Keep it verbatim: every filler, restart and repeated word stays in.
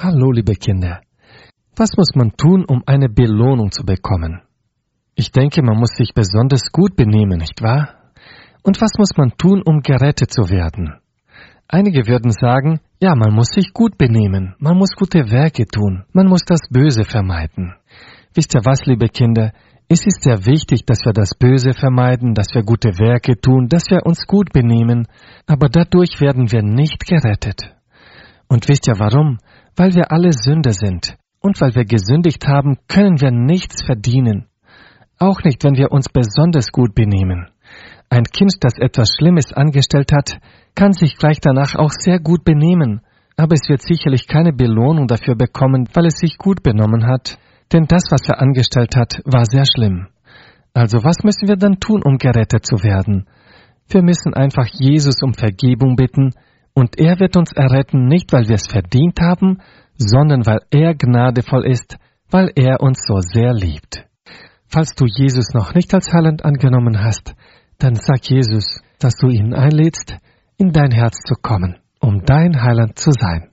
Hallo, liebe Kinder. Was muss man tun, um eine Belohnung zu bekommen? Ich denke, man muss sich besonders gut benehmen, nicht wahr? Und was muss man tun, um gerettet zu werden? Einige würden sagen, ja, man muss sich gut benehmen, man muss gute Werke tun, man muss das Böse vermeiden. Wisst ihr was, liebe Kinder? Es ist sehr wichtig, dass wir das Böse vermeiden, dass wir gute Werke tun, dass wir uns gut benehmen, aber dadurch werden wir nicht gerettet. Und wisst ihr warum? Weil wir alle Sünder sind. Und weil wir gesündigt haben, können wir nichts verdienen. Auch nicht, wenn wir uns besonders gut benehmen. Ein Kind, das etwas Schlimmes angestellt hat, kann sich gleich danach auch sehr gut benehmen, aber es wird sicherlich keine Belohnung dafür bekommen, weil es sich gut benommen hat, denn das, was er angestellt hat, war sehr schlimm. Also was müssen wir dann tun, um gerettet zu werden? Wir müssen einfach Jesus um Vergebung bitten, und er wird uns erretten, nicht weil wir es verdient haben, sondern weil er gnadevoll ist, weil er uns so sehr liebt. Falls du Jesus noch nicht als Heiland angenommen hast, dann sag Jesus, dass du ihn einlädst, in dein Herz zu kommen, um dein Heiland zu sein.